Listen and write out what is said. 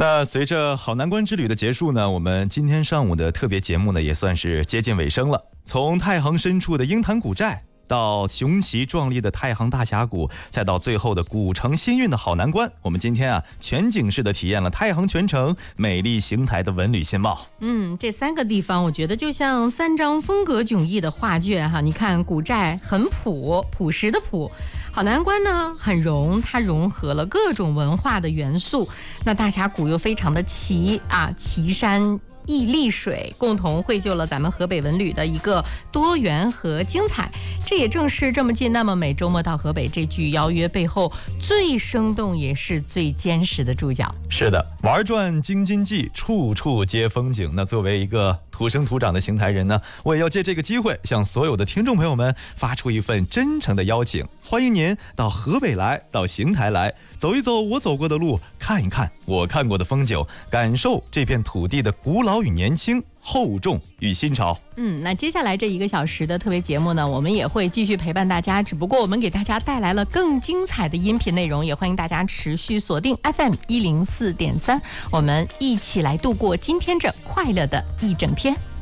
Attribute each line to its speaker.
Speaker 1: 那随着好南关之旅的结束呢，我们今天上午的特别节目呢也算是接近尾声了。从太行深处的鹰潭古寨，到雄奇壮丽的太行大峡谷，再到最后的古城新韵的好南关，我们今天全景式的体验了太行全城美丽邢台的文旅新貌。
Speaker 2: 这3个地方我觉得就像3张风格迥异的画卷哈。你看古寨很朴实的朴，好南关呢很融，它融合了各种文化的元素。那大峡谷又非常的奇山屹丽水，共同绘就了咱们河北文旅的一个多元和精彩。这也正是这么近那么美，周末到河北这句邀约背后最生动也是最坚实的注脚。
Speaker 1: 是的，玩转京津冀，处处皆风景。那作为一个土生土长的邢台人呢，我也要借这个机会向所有的听众朋友们发出一份真诚的邀请，欢迎您到河北来，到邢台来，走一走我走过的路，看一看我看过的风景，感受这片土地的古老与年轻，厚重与新潮。
Speaker 2: 那接下来这1个小时的特别节目呢，我们也会继续陪伴大家，只不过我们给大家带来了更精彩的音频内容，也欢迎大家持续锁定 FM104.3，我们一起来度过今天这快乐的一整天。